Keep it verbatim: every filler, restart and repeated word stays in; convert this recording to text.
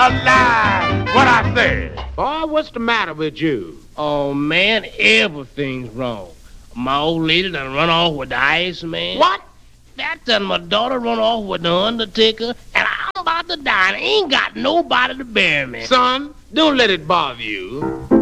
alive. What I said. Boy, what's the matter with you? Oh, man, everything's wrong. My old lady done run off with the Iceman. What? That done my daughter run off with the Undertaker, and I'm about to die, and ain't got nobody to bury me. Son, don't let it bother you.